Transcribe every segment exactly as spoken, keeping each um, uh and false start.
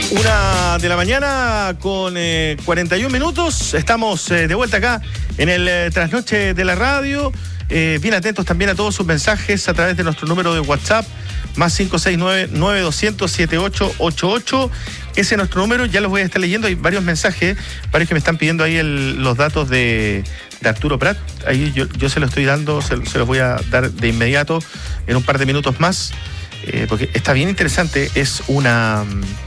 Una de la mañana con eh, cuarenta y un minutos. Estamos eh, de vuelta acá en el eh, Trasnoche de la Radio. Eh, bien atentos también a todos sus mensajes a través de nuestro número de WhatsApp, más cinco seis nueve, nueve dos cero cero, siete ocho ocho ocho. Ese es nuestro número, ya los voy a estar leyendo. Hay varios mensajes, varios que me están pidiendo ahí el, los datos de, de Arturo Prat. Ahí yo, yo se los estoy dando, se, se los voy a dar de inmediato en un par de minutos más, eh, porque está bien interesante. Es una...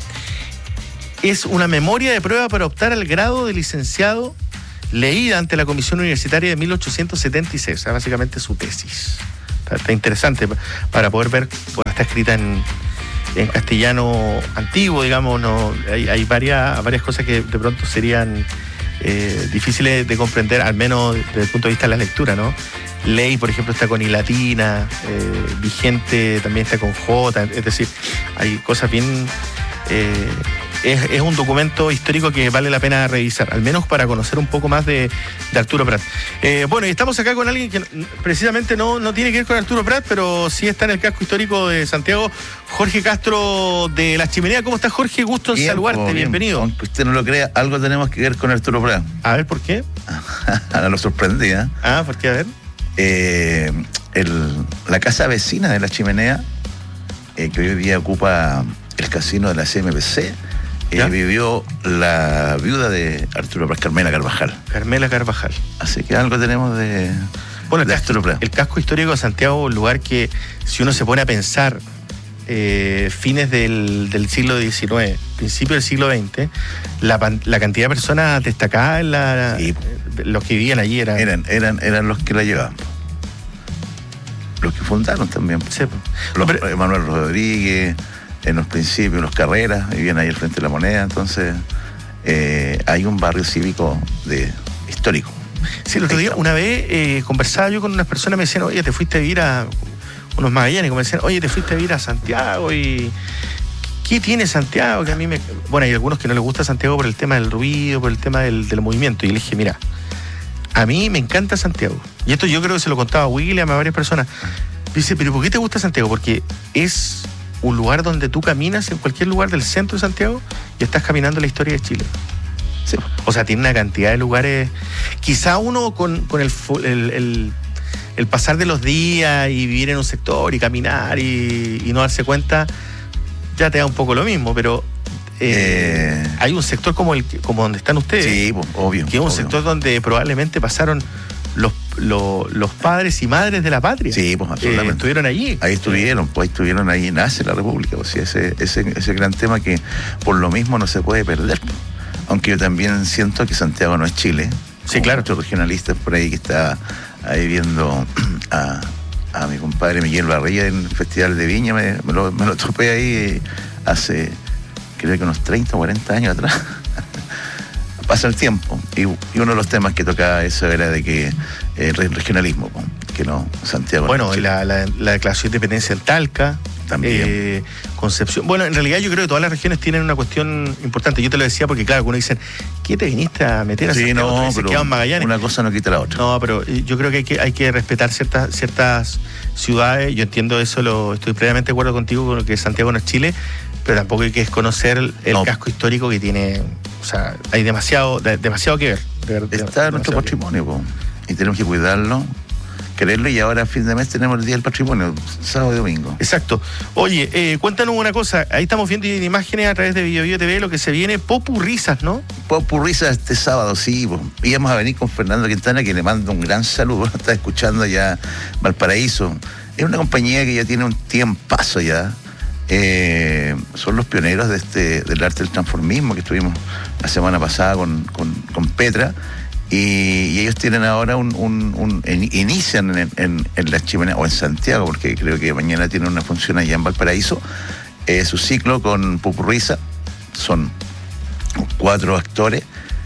Es una memoria de prueba para optar al grado de licenciado, leída ante la Comisión Universitaria de mil ochocientos setenta y seis. O sea, básicamente su tesis. Está, está interesante para poder ver, pues está escrita en, en castellano antiguo, digamos. No, hay, hay varias, varias cosas que de pronto serían eh, difíciles de comprender, al menos desde el punto de vista de la lectura, ¿no? Ley, por ejemplo, está con I latina, eh, vigente también está con J, es decir, hay cosas bien... Eh, Es, es un documento histórico que vale la pena revisar, al menos para conocer un poco más de, de Arturo Prat. Eh, bueno, y estamos acá con alguien que precisamente no, no tiene que ver con Arturo Prat, pero sí está en el casco histórico de Santiago, Jorge Castro de La Chimenea. ¿Cómo estás, Jorge? Gusto en bien, saludarte, bien, bienvenido. Aunque usted no lo crea, algo tenemos que ver con Arturo Prat. A ver, ¿por qué? Ahora lo sorprendí, ¿eh? Ah, ¿por qué? A ver. Eh, el, la casa vecina de La Chimenea, eh, que hoy día ocupa el casino de la C M P C, Eh, vivió la viuda de Arturo Prat, Carmela Carvajal. Carmela Carvajal. Así que algo tenemos de, bueno, de el Arturo Prat. El casco histórico de Santiago, un lugar que, si uno se pone a pensar, eh, fines del, del siglo diecinueve, principio del siglo veinte, la, la cantidad de personas destacadas en la, sí. Los que vivían allí eran... Eran, eran, eran los que la llevaban. Los que fundaron también. Sí. Los, no, pero... Manuel Rodríguez... En los principios, los Carreras, vivían ahí al frente de la Moneda, entonces eh, hay un barrio cívico de histórico. Sí, el otro día, una vez eh, conversaba yo con unas personas, me decían, oye, te fuiste a vivir a unos magallánicos, me decían, oye, te fuiste a vivir a Santiago y ¿qué tiene Santiago? Que a mí me... Bueno, hay algunos que no les gusta Santiago por el tema del ruido, por el tema del, del movimiento, y le dije, mira, a mí me encanta Santiago, y esto yo creo que se lo contaba a William, a varias personas. Dice, pero ¿por qué te gusta Santiago? Porque es un lugar donde tú caminas en cualquier lugar del centro de Santiago y estás caminando la historia de Chile. Sí. O sea, tiene una cantidad de lugares. Quizá uno con, con el, el, el, el pasar de los días y vivir en un sector y caminar y, y no darse cuenta, ya te da un poco lo mismo, pero eh, eh, hay un sector como el como donde están ustedes. Sí, pues, obvio. Que es un obvio. sector donde probablemente pasaron los, los, los padres y madres de la patria. Sí, pues absolutamente. Eh, estuvieron allí. Ahí estuvieron, pues ahí estuvieron, ahí nace la República. O sea, ese, ese, ese gran tema que por lo mismo no se puede perder. Aunque yo también siento que Santiago no es Chile. Sí, claro. Muchos regionalistas por ahí que está ahí viendo a, a mi compadre Miguel Barría en el Festival de Viña, me, me, lo, me lo topé ahí hace, creo que unos treinta o cuarenta años atrás. Pasa el tiempo, y, y uno de los temas que tocaba eso era de que el regionalismo, que no, Santiago. Bueno, no la, la, la declaración de independencia en Talca, también. Eh, Concepción. Bueno, en realidad yo creo que todas las regiones tienen una cuestión importante. Yo te lo decía porque, claro, algunos dicen, ¿qué te viniste a meter a sí, Santiago? No, pero Magallanes. Una cosa no quita la otra. No, pero yo creo que hay que, hay que respetar ciertas, ciertas ciudades. Yo entiendo eso, lo estoy plenamente de acuerdo contigo con que Santiago no es Chile, pero tampoco hay que desconocer el, el no. casco histórico que tiene. O sea, hay demasiado, de, demasiado que ver. De, de, Está en nuestro patrimonio, po, y tenemos que cuidarlo, quererlo, y ahora a fin de mes tenemos el Día del Patrimonio, sábado y domingo. Exacto. Oye, eh, cuéntanos una cosa, ahí estamos viendo en imágenes a través de Bio Bio T V lo que se viene, Popurrisas, ¿no? Popurrisas este sábado, sí, po. Íbamos a venir con Fernando Quintana, que le mando un gran saludo, está escuchando ya Valparaíso. Es una compañía que ya tiene un tiempazo ya. Eh, son los pioneros de este del arte del transformismo, que estuvimos la semana pasada con, con, con Petra, y, y ellos tienen ahora un, un, un en, inician en, en, en La Chimenea o en Santiago, porque creo que mañana tienen una función allá en Valparaíso, eh, su ciclo con Popurrisa. Son cuatro actores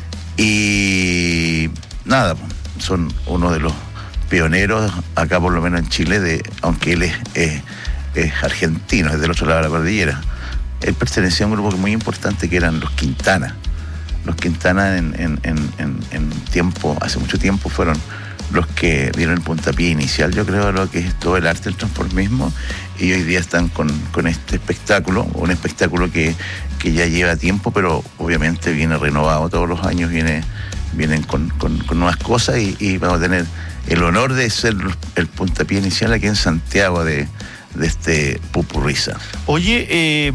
y nada, son uno de los pioneros acá, por lo menos en Chile, de aunque él es eh, es argentino, es del otro lado de la cordillera. Él pertenecía a un grupo muy importante que eran los Quintana. Los Quintana en, en, en, en, en tiempo, hace mucho tiempo fueron los que dieron el puntapié inicial, yo creo, lo que es todo el arte del transformismo, y hoy día están con, con este espectáculo, un espectáculo que, que ya lleva tiempo, pero obviamente viene renovado todos los años, viene, vienen con, con, con nuevas cosas, y, y vamos a tener el honor de ser el puntapié inicial aquí en Santiago de, de este Pupurriza. Oye, eh,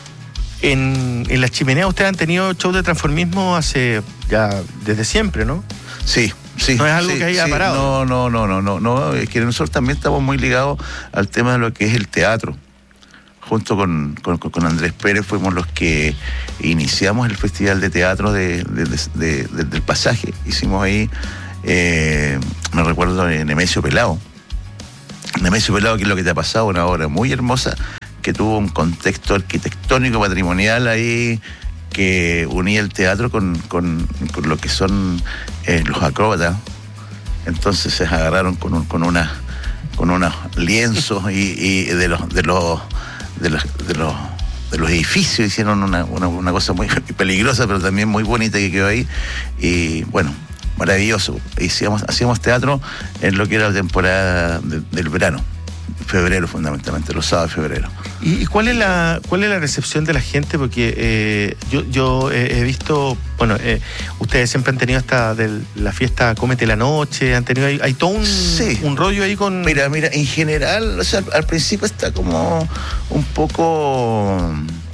en, en La Chimenea ustedes han tenido show de transformismo hace ya desde siempre, ¿no? Sí. Sí, no es algo sí, que haya sí, parado. No, no, no, no, no, no. Es que nosotros también estamos muy ligados al tema de lo que es el teatro. Junto con, con, con Andrés Pérez fuimos los que iniciamos el Festival de Teatro de, de, de, de, de, del Pasaje. Hicimos ahí, eh, me recuerdo, de Nemesio Pelao. Nemesio Pelao, que es lo que te ha pasado, una obra muy hermosa, que tuvo un contexto arquitectónico, patrimonial ahí, que unía el teatro con, con, con lo que son eh, los acróbatas. Entonces se agarraron con un, con una con unos lienzos y, y de los de los de los de los de los edificios hicieron una, una, una cosa muy peligrosa, pero también muy bonita que quedó ahí. Y bueno, maravilloso. Hicimos, hacíamos teatro en lo que era la temporada de, del verano. Febrero, fundamentalmente, los sábados de febrero. ¿Y cuál es la cuál es la recepción de la gente? Porque eh, yo, yo he visto, bueno, eh, ustedes siempre han tenido hasta de la fiesta Cómete la Noche, han tenido, hay, hay todo un, sí. un rollo ahí con... Mira, mira, en general, o sea, al, al principio está como un poco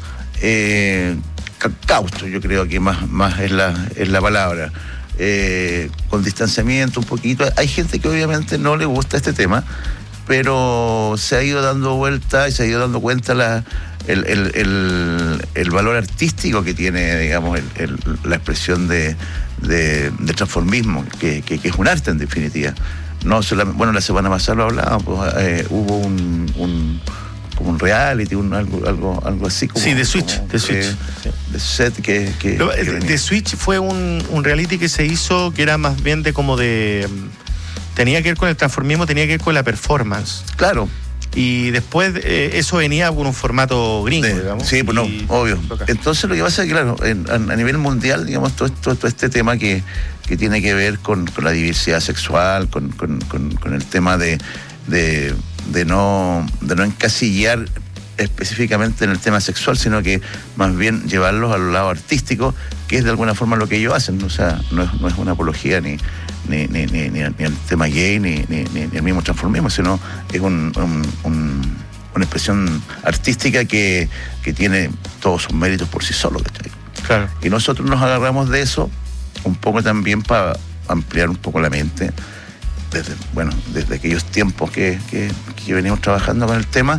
eh, causto, yo creo que más, más es la, es la palabra. Eh, con distanciamiento un poquito. Hay gente que obviamente no le gusta este tema, pero se ha ido dando vuelta y se ha ido dando cuenta la, el, el, el, el valor artístico que tiene, digamos, el, el, la expresión de, de, de transformismo, que, que, que es un arte en definitiva. No solamente, bueno, la semana pasada lo hablábamos, pues, eh, hubo un, un como un reality, un, algo, algo, algo así como... Sí, de Switch, de Switch. Sí. De set que... que, Lo, que de Switch fue un, un reality que se hizo que era más bien de como de... Tenía que ver con el transformismo, tenía que ver con la performance. Claro. Y después eh, eso venía con un formato gringo, de, digamos. Sí, pues no, obvio. Toca. Entonces lo que pasa es que, claro, en, a, a nivel mundial, digamos, todo, todo, todo este tema que, que tiene que ver con, con la diversidad sexual, con, con, con, con el tema de, de, de, no, de no encasillar específicamente en el tema sexual, sino que más bien llevarlos al lado artístico, que es de alguna forma lo que ellos hacen. O sea, no es, no es una apología ni... Ni, ni, ni, ni, ni el tema gay, ni, ni, ni el mismo transformismo, sino es un, un, un, una expresión artística que, que tiene todos sus méritos por sí solo, ¿cachai? Claro. Y nosotros nos agarramos de eso un poco también para ampliar un poco la mente, desde, bueno, desde aquellos tiempos que, que, que venimos trabajando con el tema.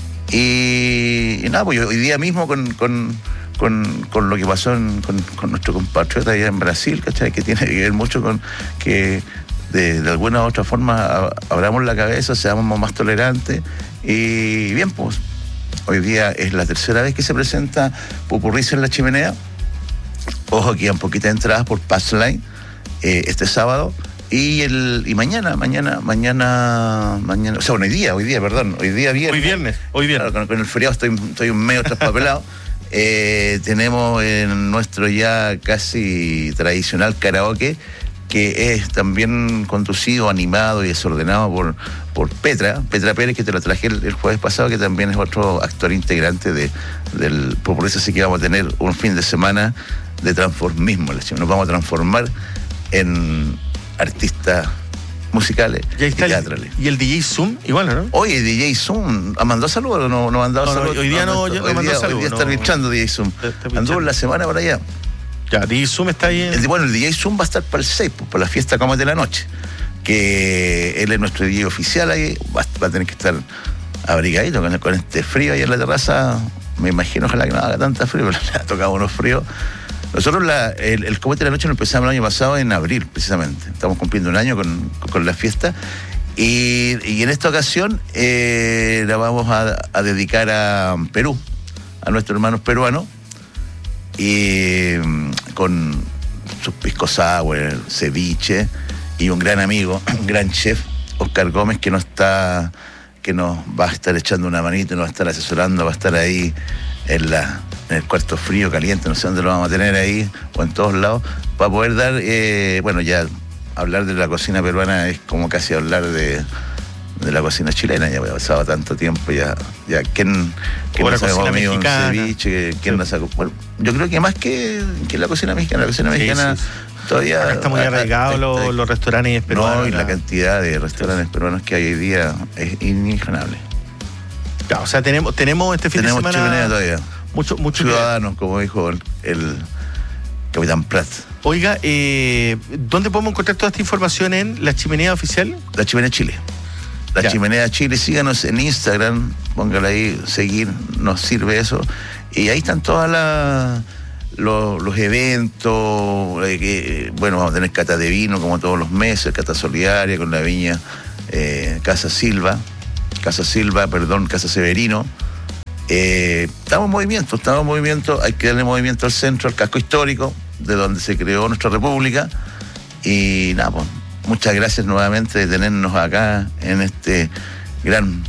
Y, y nada, pues hoy día mismo con... con Con, con lo que pasó en, con, con nuestro compatriota allá en Brasil, ¿cachai? Que tiene que ver mucho con que de, de alguna u otra forma abramos la cabeza, seamos más tolerantes. Y bien, pues hoy día es la tercera vez que se presenta Pupurriza en La Chimenea. Ojo, que hay poquitas entradas por Passline eh, este sábado. Y el y mañana, mañana, mañana, mañana, o sea, hoy día, hoy día, perdón, hoy día viernes. Hoy viernes, hoy viernes. Claro, con, con el feriado estoy, estoy un medio traspapelado. Eh, tenemos en nuestro ya casi tradicional karaoke, que es también conducido, animado y desordenado por, por Petra, Petra Pérez, que te lo traje el, el jueves pasado, que también es otro actor integrante de, del Pupurriza, así que vamos a tener un fin de semana de transformismo. Nos vamos a transformar en artistas musicales y, y teatrales. Y el D J Zoom, igual, ¿no? Oye, D J Zoom, ¿ha mandado saludos o no, no ha mandado no, saludos? No, hoy día no, no, no, no hoy mandó día, saludos. Hoy día está arbitrando D J Zoom. Anduvo en la semana por allá. Ya, D J Zoom está ahí en... El, bueno, el D J Zoom va a estar para el seis, pues, para la fiesta Cómete de la Noche. Que él es nuestro D J oficial ahí, va, va a tener que estar abrigadito con, con este frío ahí en la terraza. Me imagino, ojalá que no haga tanta frío, pero le ha tocado unos fríos. Nosotros la, el, el Cómete de la Noche lo empezamos el año pasado en abril, precisamente. Estamos cumpliendo un año con, con la fiesta. Y, y en esta ocasión eh, la vamos a, a dedicar a Perú, a nuestros hermanos peruanos, y con sus pisco sour, ceviche, y un gran amigo, un gran chef, Oscar Gómez, que nos está, que nos va a estar echando una manito, nos va a estar asesorando, va a estar ahí en la en el cuarto frío, caliente, no sé dónde lo vamos a tener ahí, o en todos lados, para poder dar, eh, bueno, ya hablar de la cocina peruana es como casi hablar de, de la cocina chilena. Ya ha pasado tanto tiempo, ya, ya ¿quién, quién nos ha comido un ceviche? ¿Quién sí. nos ha, bueno, yo creo que más que, que la cocina mexicana, la cocina mexicana... Sí, sí, sí. Todavía acá está muy arraigado los, los restaurantes peruanos. No, y la cantidad de restaurantes peruanos que hay hoy día es inimaginable. Claro, o sea, tenemos, tenemos este fin tenemos de semana... chimenea todavía. Mucho, mucho ciudadanos, que... como dijo el, el capitán Prat. Oiga, eh, ¿dónde podemos encontrar toda esta información en la chimenea oficial? La Chimenea Chile. La ya. Chimenea Chile, síganos en Instagram, póngala ahí, seguir, nos sirve eso. Y ahí están todas las... Los, los eventos, eh, que, bueno, vamos a tener cata de vino como todos los meses, cata solidaria con la viña eh, Casa Silva, Casa Silva, perdón, Casa Severino. Eh, estamos en movimiento, estamos en movimiento, hay que darle movimiento al centro, al casco histórico, de donde se creó nuestra república. Y nada, pues, muchas gracias nuevamente de tenernos acá en este gran...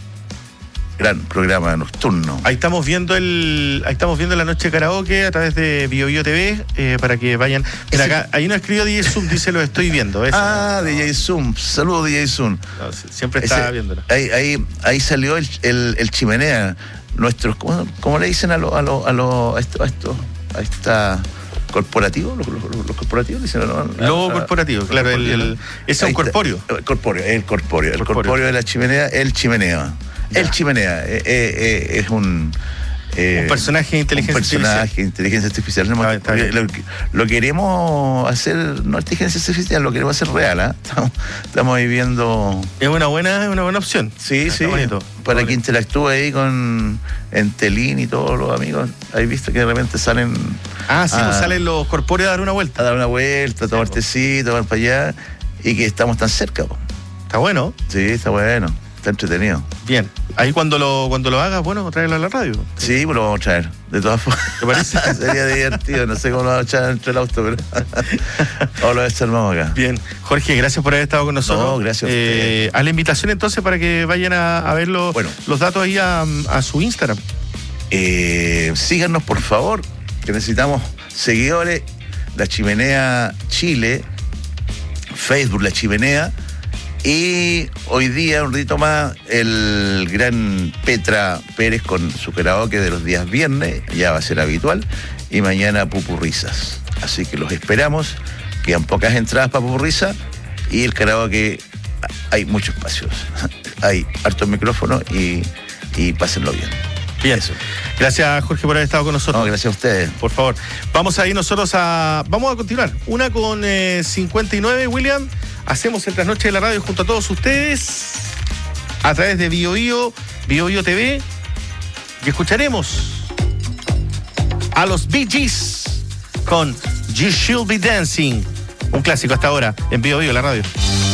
gran programa nocturno. Ahí estamos viendo el, ahí estamos viendo la noche de karaoke a través de Bio Bio T V, eh, para que vayan. Mira, acá, ahí nos escribió D J Zoom, dice lo estoy viendo. Ese, ah, no, D J Zoom, saludos D J Zoom. No, siempre está Ese, viéndolo. Ahí, ahí, ahí salió el, el, el chimenea, nuestros, ¿cómo, cómo le dicen a lo, a lo, a lo, a esto, a esto, a esta corporativo, los, los, los corporativos dicen, ¿no? Logo corporativo, claro, el, el, ese es un corpóreo. El corpóreo, el corpóreo, el corpóreo de la chimenea, el chimenea. Ya. El chimenea eh, eh, es un... Eh, un personaje de inteligencia artificial. Un personaje de inteligencia artificial. No, ah, lo, lo queremos hacer, no inteligencia artificial, lo queremos hacer real. ¿eh? Estamos, estamos viviendo... Es una buena, es una buena opción. Sí, sí. Bonito, para bonito. Que interactúe ahí con Entelín y todos los amigos. ¿Has visto que de repente salen... Ah, sí, a, pues salen los corpóreos a dar una vuelta. A dar una vuelta, a tomar tecito, tomar para allá. Y que estamos tan cerca. Po. Está bueno. Sí, está bueno. Está entretenido. Bien. Ahí cuando lo cuando lo hagas, bueno, tráelo a la radio. Sí, pues lo vamos a traer. De todas formas. ¿Te parece? Sería divertido. No sé cómo lo vamos a echar entre el auto, pero ahora lo desarmamos acá. Bien. Jorge, gracias por haber estado con nosotros. No, gracias a eh, a la invitación entonces para que vayan a, a ver los, bueno. los datos ahí a, a su Instagram. Eh, síganos, por favor, que necesitamos seguidores. La Chimenea Chile, Facebook La Chimenea. Y hoy día, un ratito más, el gran Petra Pérez con su karaoke de los días viernes, ya va a ser habitual, y mañana Pupurrizas. Así que los esperamos, quedan pocas entradas para Pupurrizas, y el karaoke, hay muchos espacios, hay hartos micrófonos y, y pásenlo bien. Bien, eso. Gracias, Jorge, por haber estado con nosotros. No, gracias a ustedes. Por favor. Vamos a ir nosotros a... Vamos a continuar. Una con eh, cincuenta y nueve, William. Hacemos el trasnoche de la radio junto a todos ustedes a través de Bio Bio, Bio Bio T V. Y escucharemos a los Bee Gees con You Should Be Dancing. Un clásico hasta ahora en Bio Bio, la radio.